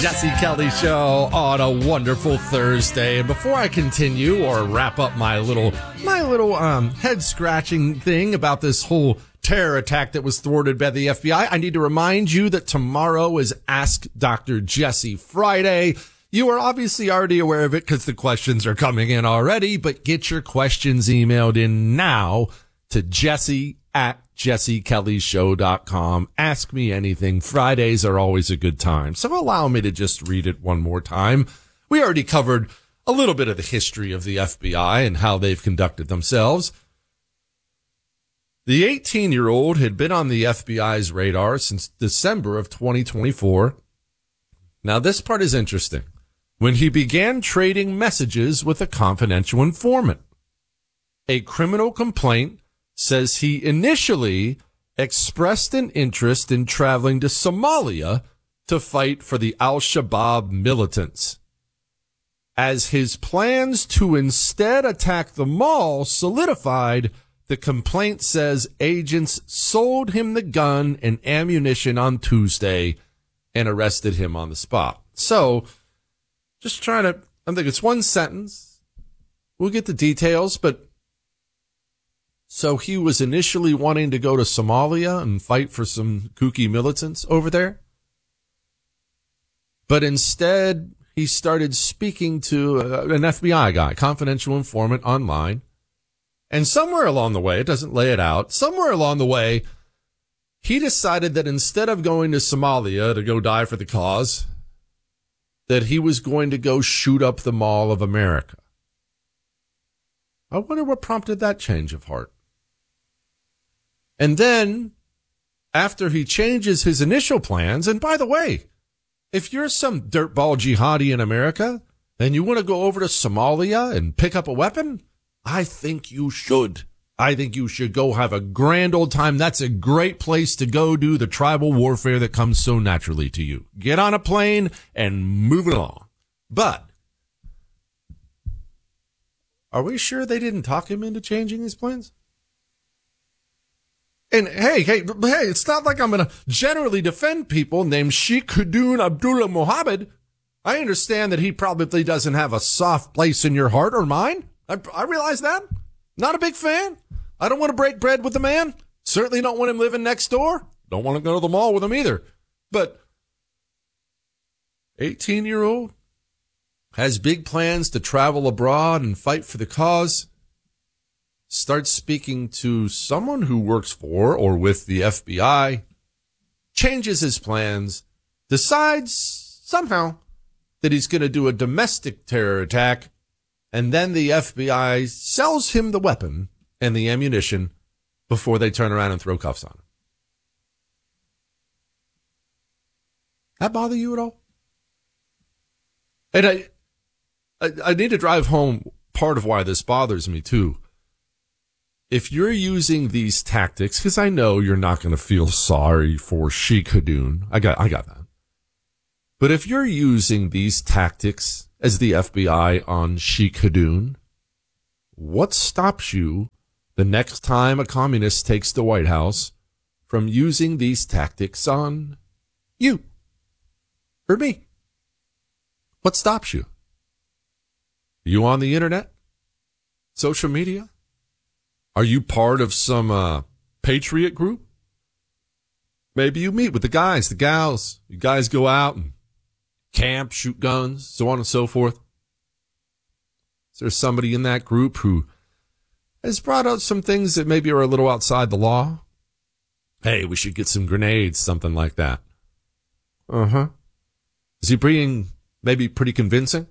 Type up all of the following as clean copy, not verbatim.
Jesse Kelly Show on a wonderful Thursday. And before I continue or wrap up my little head scratching thing about this whole terror attack that was thwarted by the FBI, I need to remind you that tomorrow is Ask Dr. Jesse Friday. You are obviously already aware of it because the questions are coming in already, but get your questions emailed in now to jesse@jessekellyshow.com. Ask me anything. Fridays are always a good time. So allow me to just read it one more time. We already covered a little bit of the history of the FBI and how they've conducted themselves. The 18-year-old had been on the FBI's radar since December of 2024. Now, this part is interesting. When he began trading messages with a confidential informant. A criminal complaint says he initially expressed an interest in traveling to Somalia to fight for the Al-Shabaab militants. As his plans to instead attack the mall solidified, the complaint says agents sold him the gun and ammunition on Tuesday and arrested him on the spot. So, I think it's one sentence. We'll get the details, but so he was initially wanting to go to Somalia and fight for some kooky militants over there. But instead, he started speaking to an FBI guy, confidential informant online. And somewhere along the way, it doesn't lay it out, somewhere along the way, he decided that instead of going to Somalia to go die for the cause, that he was going to go shoot up the Mall of America. I wonder what prompted that change of heart. And then, after he changes his initial plans, and by the way, if you're some dirtball jihadi in America, and you want to go over to Somalia and pick up a weapon, I think you should. I think you should go have a grand old time. That's a great place to go do the tribal warfare that comes so naturally to you. Get on a plane and move it along. But are we sure they didn't talk him into changing his plans? And hey, it's not like I'm going to generally defend people named Sheikh Khadoun Abdullah Mohammed. I understand that he probably doesn't have a soft place in your heart or mine. I realize that. Not a big fan. I don't want to break bread with the man. Certainly don't want him living next door. Don't want to go to the mall with him either. But 18-year-old has big plans to travel abroad and fight for the cause. Starts speaking to someone who works for or with the FBI. Changes his plans. Decides somehow that he's going to do a domestic terror attack. And then the FBI sells him the weapon and the ammunition before they turn around and throw cuffs on him. That bother you at all? And I need to drive home part of why this bothers me too. If you're using these tactics, because I know you're not going to feel sorry for Sheikh Khadoun. I got that. But if you're using these tactics as the FBI on Sheikh Khadoun, what stops you the next time a communist takes the White House from using these tactics on you or me? What stops you? You on the internet? Social media? Are you part of some patriot group? Maybe you meet with the guys, the gals. You guys go out and camp, shoot guns, so on and so forth. Is there somebody in that group who has brought out some things that maybe are a little outside the law? Hey, we should get some grenades, something like that. Is he being maybe pretty convincing?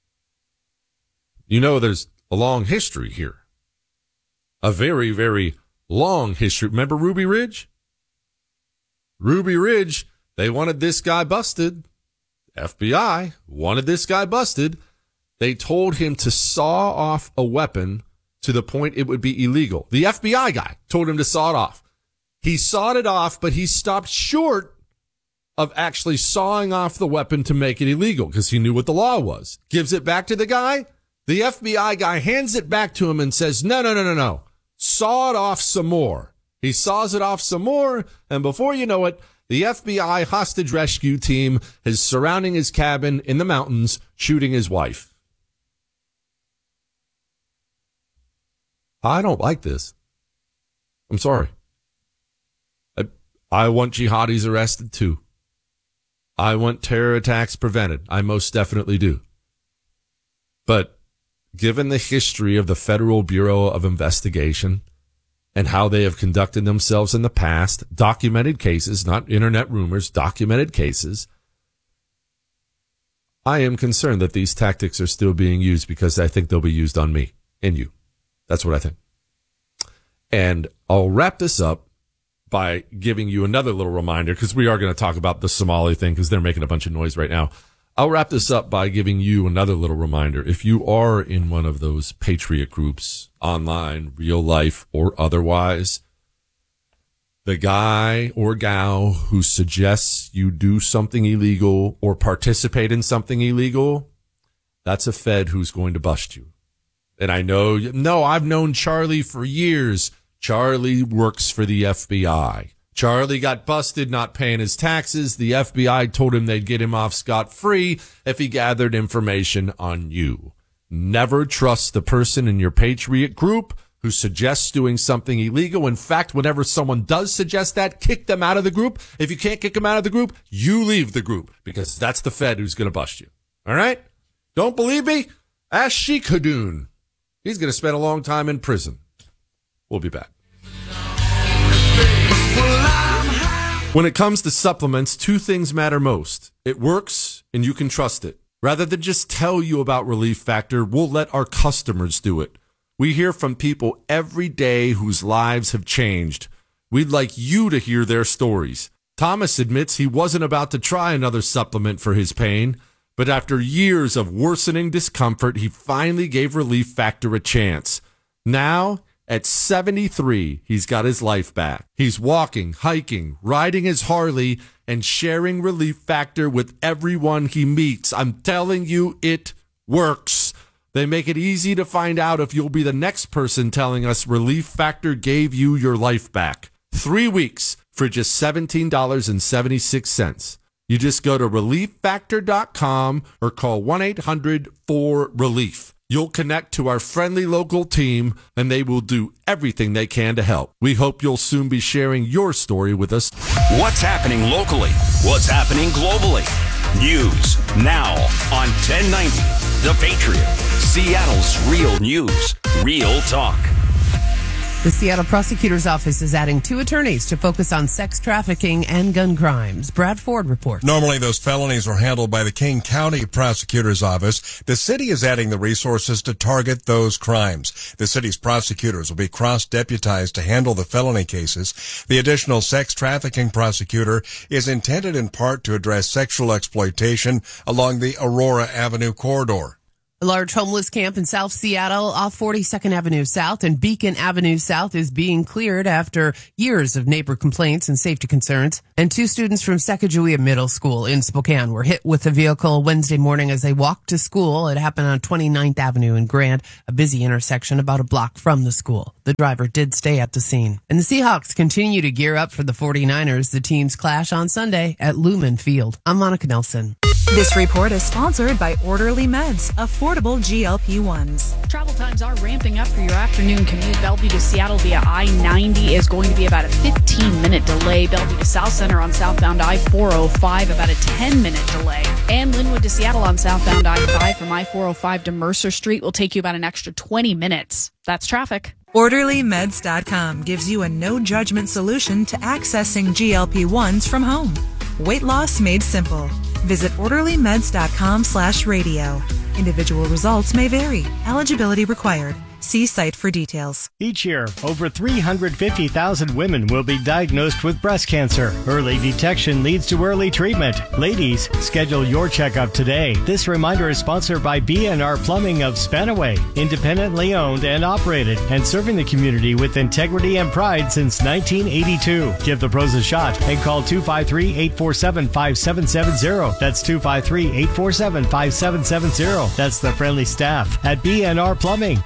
You know, there's a long history here. A very, very long history. Remember Ruby Ridge? Ruby Ridge, they wanted this guy busted. FBI wanted this guy busted. They told him to saw off a weapon to the point it would be illegal. The FBI guy told him to saw it off. He sawed it off, but he stopped short of actually sawing off the weapon to make it illegal because he knew what the law was. Gives it back to the guy. The FBI guy hands it back to him and says, no. Saw it off some more. He saws it off some more, and before you know it, The FBI hostage rescue team is surrounding his cabin in the mountains, shooting his wife. I don't like this. I'm sorry. I want jihadis arrested too. I want terror attacks prevented. I most definitely do. But given the history of the Federal Bureau of Investigation and how they have conducted themselves in the past, documented cases, not internet rumors, documented cases, I am concerned that these tactics are still being used because I think they'll be used on me and you. That's what I think. And I'll wrap this up by giving you another little reminder, because we are going to talk about the Somali thing because they're making a bunch of noise right now. I'll wrap this up by giving you another little reminder. If you are in one of those patriot groups, online, real life, or otherwise, the guy or gal who suggests you do something illegal or participate in something illegal, that's a Fed who's going to bust you. And I know, no, I've known Charlie for years. Charlie works for the FBI. Charlie got busted not paying his taxes. The FBI told him they'd get him off scot-free if he gathered information on you. Never trust the person in your patriot group who suggests doing something illegal. In fact, whenever someone does suggest that, kick them out of the group. If you can't kick them out of the group, you leave the group, because that's the Fed who's going to bust you. All right? Don't believe me? Ask Sheikh Hadoon. He's going to spend a long time in prison. We'll be back. When it comes to supplements, two things matter most. It works, and you can trust it. Rather than just tell you about Relief Factor, we'll let our customers do it. We hear from people every day whose lives have changed. We'd like you to hear their stories. Thomas admits he wasn't about to try another supplement for his pain, but after years of worsening discomfort, he finally gave Relief Factor a chance. Now, at 73, he's got his life back. He's walking, hiking, riding his Harley, and sharing Relief Factor with everyone he meets. I'm telling you, it works. They make it easy to find out if you'll be the next person telling us Relief Factor gave you your life back. 3 weeks for just $17.76. You just go to ReliefFactor.com or call 1-800-4RELIEF. You'll connect to our friendly local team, and they will do everything they can to help. We hope you'll soon be sharing your story with us. What's happening locally? What's happening globally? News now on 1090 The Patriot, Seattle's real news, real talk. The Seattle Prosecutor's Office is adding 2 attorneys to focus on sex trafficking and gun crimes. Brad Ford reports. Normally, those felonies are handled by the King County Prosecutor's Office. The city is adding the resources to target those crimes. The city's prosecutors will be cross-deputized to handle the felony cases. The additional sex trafficking prosecutor is intended in part to address sexual exploitation along the Aurora Avenue corridor. A large homeless camp in South Seattle off 42nd Avenue South and Beacon Avenue South is being cleared after years of neighbor complaints and safety concerns. And 2 students from Sacagawea Middle School in Spokane were hit with a vehicle Wednesday morning as they walked to school. It happened on 29th Avenue in Grant, a busy intersection about a block from the school. The driver did stay at the scene. And the Seahawks continue to gear up for the 49ers. The teams clash on Sunday at Lumen Field. I'm Monica Nelson. This report is sponsored by Orderly Meds, affordable GLP-1s. Travel times are ramping up for your afternoon commute. Bellevue to Seattle via I-90 is going to be about a 15-minute delay. Bellevue to South Center on southbound I-405, about a 10-minute delay. And Linwood to Seattle on southbound I-5 from I-405 to Mercer Street will take you about an extra 20 minutes. That's traffic. OrderlyMeds.com gives you a no-judgment solution to accessing GLP-1s from home. Weight loss made simple. Visit orderlymeds.com/radio. Individual results may vary. Eligibility required. See site for details. Each year, over 350,000 women will be diagnosed with breast cancer. Early detection leads to early treatment. Ladies, schedule your checkup today. This reminder is sponsored by B&R Plumbing of Spanaway, independently owned and operated, and serving the community with integrity and pride since 1982. Give the pros a shot and call 253-847-5770. That's 253-847-5770. That's the friendly staff at B&R Plumbing, proud supporter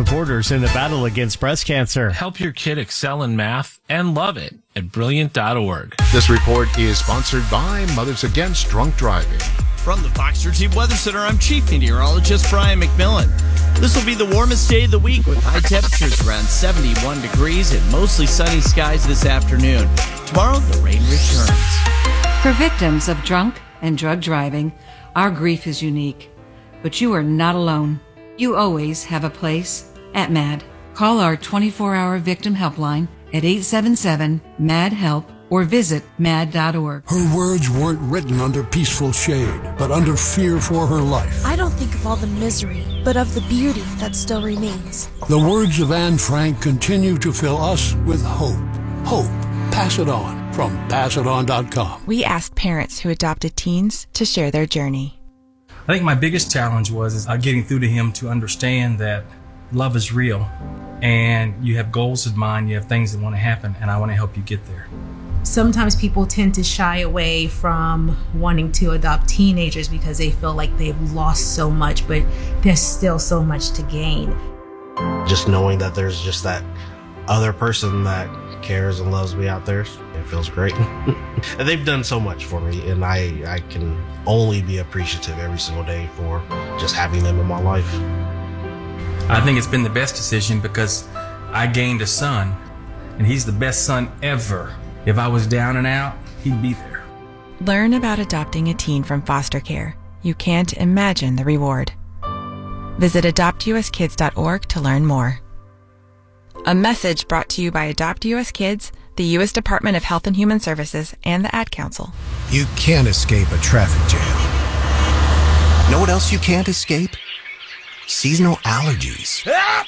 supporters in the battle against breast cancer. Help your kid excel in math and love it at Brilliant.org. This report is sponsored by Mothers Against Drunk Driving. From the Fox 13 Weather Center, I'm Chief Meteorologist Brian McMillan. This will be the warmest day of the week with high temperatures around 71 degrees and mostly sunny skies this afternoon. Tomorrow, the rain returns. For victims of drunk and drug driving, our grief is unique. But you are not alone. You always have a place at MAD. Call our 24-hour victim helpline at 877-MAD-HELP or visit mad.org. Her words weren't written under peaceful shade, but under fear for her life. I don't think of all the misery, but of the beauty that still remains. The words of Anne Frank continue to fill us with hope. Hope. Pass it on from passiton.com. We asked parents who adopted teens to share their journey. I think my biggest challenge was getting through to him to understand that love is real and you have goals in mind, you have things that want to happen, and I want to help you get there. Sometimes people tend to shy away from wanting to adopt teenagers because they feel like they've lost so much, but there's still so much to gain. Just knowing that there's just that other person that cares and loves me out there, it feels great. And they've done so much for me, and I can only be appreciative every single day for just having them in my life. I think it's been the best decision because I gained a son, and he's the best son ever. If I was down and out, he'd be there. Learn about adopting a teen from foster care. You can't imagine the reward. Visit adoptuskids.org to learn more. A message brought to you by Adopt US Kids, the U.S. Department of Health and Human Services, and the Ad Council. You can't escape a traffic jam. Know what else you can't escape? Seasonal allergies.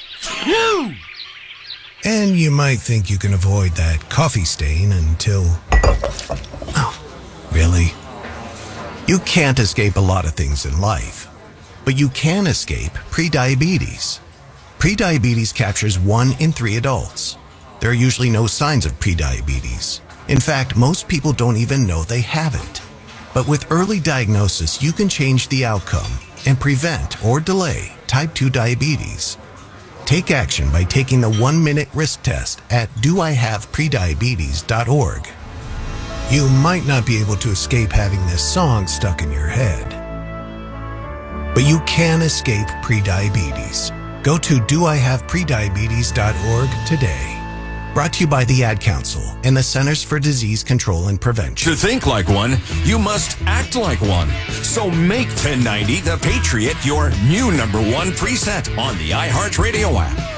And you might think you can avoid that coffee stain until... Oh, really? You can't escape a lot of things in life, but you can escape prediabetes. Prediabetes captures 1 in 3 adults. There are usually no signs of prediabetes. In fact, most people don't even know they have it. But with early diagnosis, you can change the outcome and prevent or delay type 2 diabetes. Take action by taking the 1-minute risk test at doihaveprediabetes.org. You might not be able to escape having this song stuck in your head, but you can escape prediabetes. Go to doihaveprediabetes.org today. Brought to you by the Ad Council and the Centers for Disease Control and Prevention. To think like one, you must act like one. So make 1090 The Patriot your new #1 preset on the iHeartRadio app.